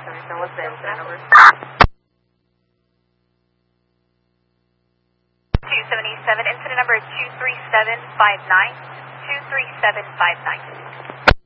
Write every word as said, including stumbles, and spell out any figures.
seventy-seven, what's the incident number? two seventy-seven, incident number two three seven five nine, two three seven five nine.